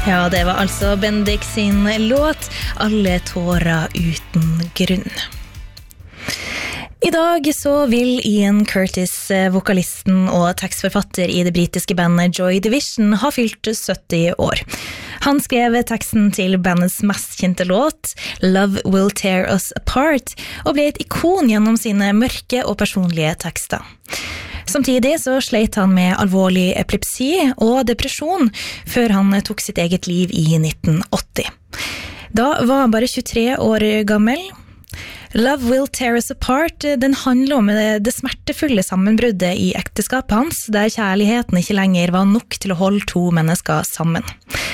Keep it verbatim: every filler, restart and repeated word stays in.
Ja, det var altså Bendik sin låt Alle tårer uten grunn. I dag så vil Ian Curtis, vokalisten og tekstforfatter i det britiske bandet Joy Division, ha fylt sytti år. Han skrev teksten til bandets mest kjente låt, Love Will Tear Us Apart, og ble et ikon gjennom sine mørke og personlige tekster. Samtidig så sleit han med alvorlig epilepsi og depresjon før han tok sitt eget liv i nitten åtti. Da var han bare tjuetre år gammel. Love Will Tear Us Apart, den handler om det, det smertefulle sammenbruddet i ekteskapet hans, der kjærligheten ikke lenger var nok til å holde to mennesker sammen.